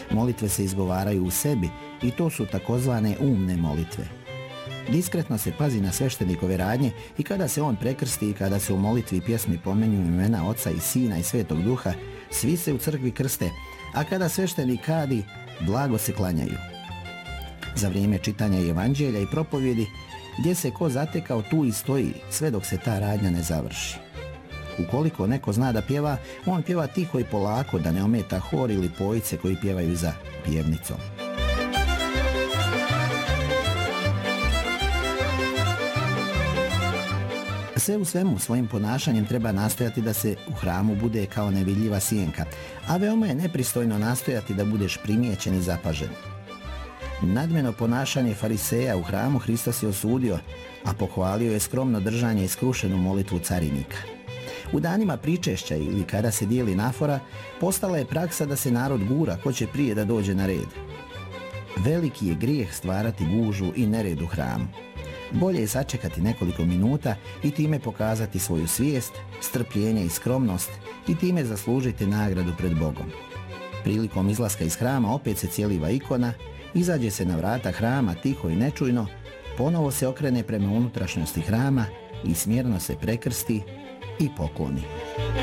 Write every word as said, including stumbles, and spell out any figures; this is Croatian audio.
Molitve se izgovaraju u sebi i to su takozvane umne molitve. Diskretno se pazi na sveštenikove radnje i kada se on prekrsti i kada se u molitvi i pjesmi pomenju imena Oca i Sina i Svetog Duha, svi se u crkvi krste, a kada sveštenik kadi, blago se klanjaju. Za vrijeme čitanja evanđelja i propovjedi, gdje se ko zatekao tu i stoji, sve dok se ta radnja ne završi. Ukoliko neko zna da pjeva, on pjeva tiho i polako, da ne ometa hor ili pojice koji pjevaju za pjevnicom. Sve u svemu svojim ponašanjem treba nastojati da se u hramu bude kao nevidljiva sjenka, a veoma je nepristojno nastojati da budeš primijećen i zapažen. Nadmeno ponašanje fariseja u hramu Hristos je osudio, a pohvalio je skromno držanje i skrušenu molitvu carinika. U danima pričešća ili kada se dijeli nafora, postala je praksa da se narod gura ko će prije da dođe na red. Veliki je grijeh stvarati gužu i nered u hramu. Bolje je sačekati nekoliko minuta i time pokazati svoju svijest, strpljenje i skromnost i time zaslužiti nagradu pred Bogom. Prilikom izlaska iz hrama opet se cijeliva ikona, izađe se na vrata hrama tiho i nečujno, ponovo se okrene prema unutrašnjosti hrama i smjerno se prekrsti i pokloni.